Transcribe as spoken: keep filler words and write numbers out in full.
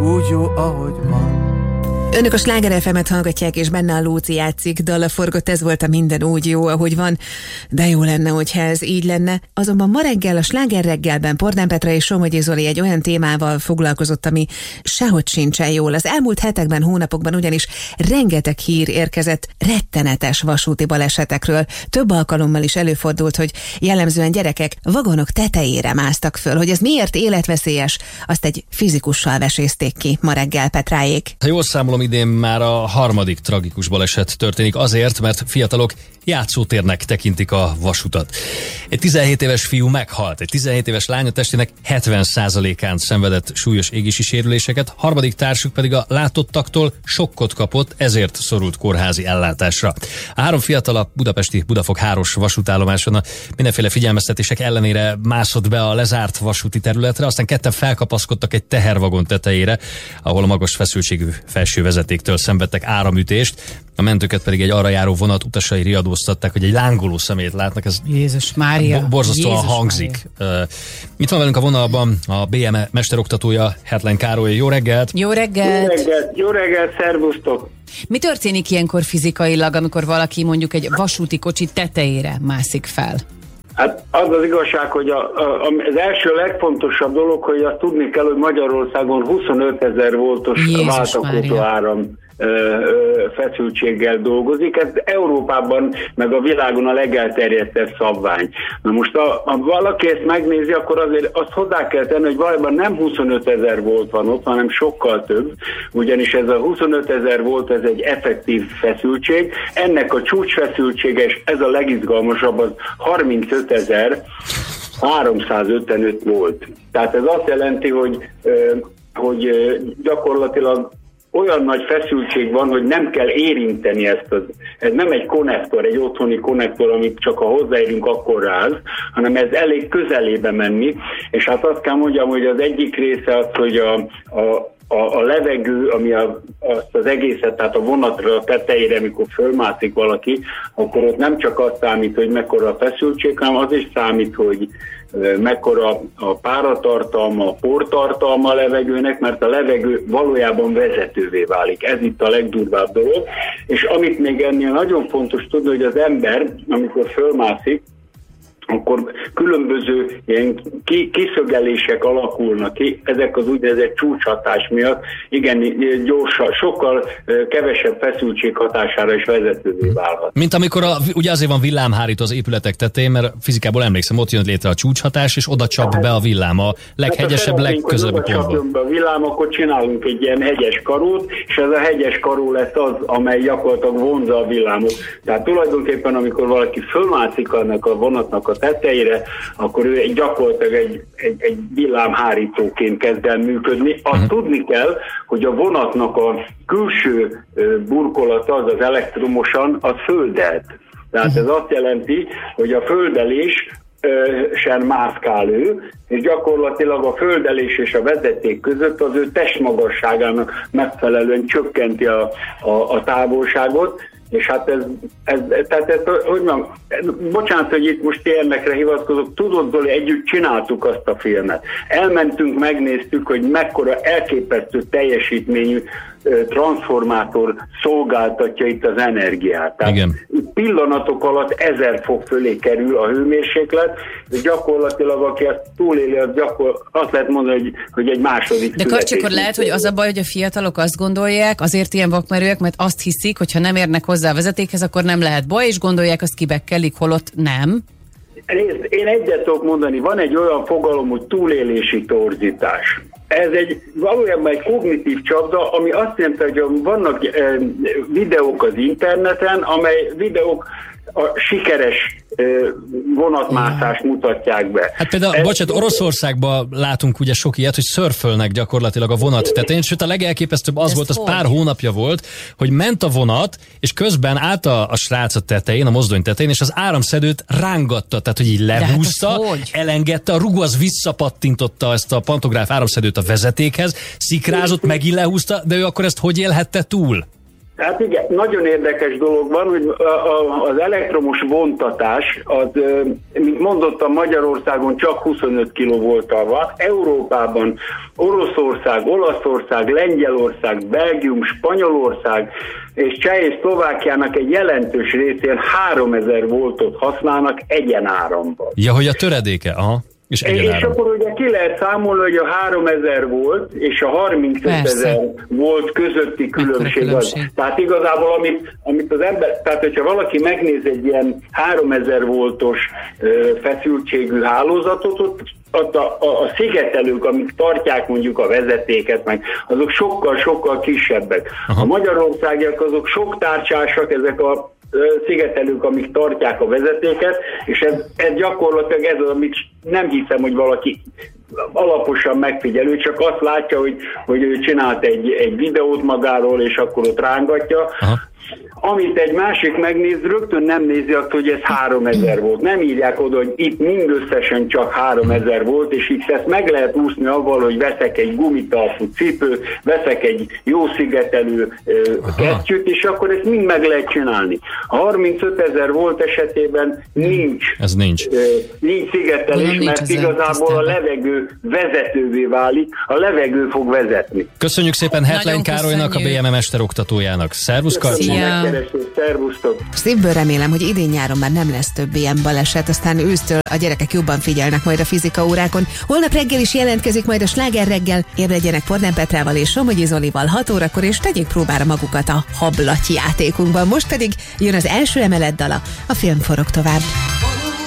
úgy jó, ahogy van. Önök a Sláger ef emet hallgatják, és benne a Lóci játszik, dalla forgott, ez volt a Minden úgy jó, ahogy van. De jó lenne, hogyha ez így lenne. Azonban ma reggel a Sláger reggelben Pordán Petra és Somogyi Zoli egy olyan témával foglalkozott, ami sehogy sincsen jól. Az elmúlt hetekben, hónapokban ugyanis rengeteg hír érkezett rettenetes vasúti balesetekről. Több alkalommal is előfordult, hogy jellemzően gyerekek vagonok tetejére másztak föl. Hogy ez miért életveszélyes, azt egy fizikussal vesézték ki ma reggel Petráék. Ha jól számolom, idén már a harmadik tragikus baleset történik azért, mert fiatalok játszótérnek tekintik a vasutat. Egy tizenhét éves fiú meghalt, egy tizenhét éves lánya testének hetven százalékán szenvedett súlyos égési sérüléseket, harmadik társuk pedig a látottaktól sokkot kapott, ezért szorult kórházi ellátásra. A három fiatal a budapesti Budafok háros vasútállomáson a mindenféle figyelmeztetések ellenére mászott be a lezárt vasúti területre, aztán ketten felkapaszkodtak egy tehervagon tetejére, ahol a magas feszültségű felső vezetéktől szenvedtek áramütést, a mentőket pedig egy arra járó vonat utasai riadóztatták, hogy egy lángoló személyt látnak. Ez Jézus Mária. Bo- borzasztóan Jézus hangzik. Mária. Uh, itt van velünk a vonalban a bé em e mesteroktatója, Hetlen Károly. Jó reggelt! Jó reggelt! Jó reggelt, jó reggelt, szervusztok! Mi történik ilyenkor fizikailag, amikor valaki mondjuk egy vasúti kocsi tetejére mászik fel? Hát az az igazság, hogy a, a, az első legfontosabb dolog, hogy azt tudni kell, hogy Magyarországon huszonötezer voltos váltakozó áram ö, ö, feszültséggel dolgozik. Ez Európában, meg a világon a legelterjedtebb szabvány. Na most, ha valaki ezt megnézi, akkor azért azt hozzá kell tenni, hogy valójában nem huszonötezer volt van ott, hanem sokkal több, ugyanis ez a huszonötezer volt, ez egy effektív feszültség. Ennek a csúcsfeszültséges, ez a legizgalmasabb, az harmincötezer-háromszázötvenöt volt. Tehát ez azt jelenti, hogy, hogy gyakorlatilag olyan nagy feszültség van, hogy nem kell érinteni ezt. Az, ez nem egy konnektor, egy otthoni konnektor, amit csak ha hozzáérünk, akkor ráz, hanem ez elég közelébe menni. És hát azt kell mondjam, hogy az egyik része az, hogy a, a A, a levegő, ami a, azt az egészet, tehát a vonatra a tetejére, amikor fölmászik valaki, akkor ott nem csak az számít, hogy mekkora a feszültség, hanem az is számít, hogy mekkora a páratartalma, a portartalma a levegőnek, mert a levegő valójában vezetővé válik. Ez itt a legdurvább dolog. És amit még ennél nagyon fontos tudni, hogy az ember, amikor fölmászik, akkor különböző ilyen kiszögelések alakulnak ki, ezek az úgynevezett csúcshatás miatt, igen, gyorsan, sokkal kevesebb feszültség hatására is vezetővé válhat. Mint amikor, a, ugye azért van villámhárító az épületek tetején, mert fizikából emlékszem, ott jön létre a csúcshatás, és oda csap be a villám a leghegyesebb, hát legközelebbi pontban. Be a villám, akkor csinálunk egy ilyen hegyes karót, és ez a hegyes karó lesz az, amely gyakorlatilag vonzza a villámot. Tehát tulajdonképpen, amikor valaki fölmászik annak a vonatnak a tetejére, akkor ő egy, gyakorlatilag egy, egy, egy villámhárítóként kezd el működni. Azt uh-huh. tudni kell, hogy a vonatnak a külső burkolata, az az elektromosan, az földelt. Tehát uh-huh. ez azt jelenti, hogy a földelés sem mászkál ő, és gyakorlatilag a földelés és a vezeték között az ő testmagasságának megfelelően csökkenti a, a, a távolságot, és hát ez, ez tehát ez, hogy mondjam, bocsánat, hogy itt most ilyenekre hivatkozok, tudod, Zoli, együtt csináltuk azt a filmet. Elmentünk, megnéztük, hogy mekkora elképesztő teljesítményű transformátor szolgáltatja itt az energiát. Tehát igen. Pillanatok alatt ezer fok fölé kerül a hőmérséklet, és gyakorlatilag aki ezt túléli, az gyakor, azt lehet mondani, hogy, hogy egy második de Karcsi, akkor lehet, hogy az a baj, hogy a fiatalok azt gondolják, azért ilyen vakmerőek, mert azt hiszik, hogy ha nem érnek hozzá a vezetékhez, akkor nem lehet baj, és gondolják, azt kibekkelik, holott nem. Nézd, én egyet tudok mondani, van egy olyan fogalom, hogy túlélési torzítás. Ez egy valójában egy kognitív csapda, ami azt jelenti, hogy vannak eh, videók az interneten, amely videók a sikeres eh, vonatmászást mutatják be. Hát például, Ez bocsánat, Oroszországban látunk ugye sok ilyet, hogy szörfölnek gyakorlatilag a vonat tetején, sőt a legelképesztőbb az Ez volt, az hogy? pár hónapja volt, hogy ment a vonat, és közben állt a, a srác a tetején, a mozdony tetején, és az áramszedőt rángatta, tehát hogy így lehúzta, hát elengedte, a rugó az visszapattintotta ezt a pantográf áramszedőt a vezetékhez, szikrázott, megint lehúzta, de ő akkor ezt hogy élhette túl? Hát igen, nagyon érdekes dolog van, hogy az elektromos vontatás, az, mint mondottam, Magyarországon csak huszonöt kilovolttal van, Európában Oroszország, Olaszország, Lengyelország, Belgium, Spanyolország és Cseh és Szlovákiának egy jelentős részén háromezer voltot használnak egyenáramban. Ja, hogy a töredéke, aha. És, és akkor ugye ki lehet számolni, hogy a háromezer volt és a harmincötezer volt közötti különbség, különbség. Az. Tehát igazából, amit, amit az ember, tehát hogyha valaki megnéz egy ilyen háromezer voltos ö, feszültségű hálózatot, ott, ott a, a, a szigetelők, amik tartják mondjuk a vezetéket, meg azok sokkal-sokkal kisebbek. Aha. A magyarországiak azok sok tárcsásak, ezek a szigetelők, amik tartják a vezetéket, és ez, ez gyakorlatilag ez az, amit nem hiszem, hogy valaki alaposan megfigyelő, csak azt látja, hogy, hogy ő csinált egy, egy videót magáról, és akkor ott rángatja. Aha. Amit egy másik megnéz, rögtön nem nézi azt, hogy ez háromezer volt. Nem írják oda, hogy itt mindösszesen csak háromezer volt, és itt ezt meg lehet úszni avval, hogy veszek egy gumitalpú cipőt, veszek egy jó szigetelő uh, kesztyűt, és akkor ezt mind meg lehet csinálni. A harmincötezer volt esetében nincs, ez nincs. Uh, nincs szigetelés, nincs, mert igazából a levegő vezetővé válik, a levegő fog vezetni. Köszönjük szépen Hetlen Károlynak, a bé em e mesteroktatójának. Szervusz, Karcsi! Szívből remélem, hogy idén nyáron már nem lesz több ilyen baleset, aztán ősztől a gyerekek jobban figyelnek majd a fizika órákon. Holnap reggel is jelentkezik majd a Sláger reggel, ébredjenek Pordán Petrával és Somogyi Zolival hat órakor, és tegyék próbára magukat a hablaty játékunkban. Most pedig jön az első emelet dala, a film forog tovább.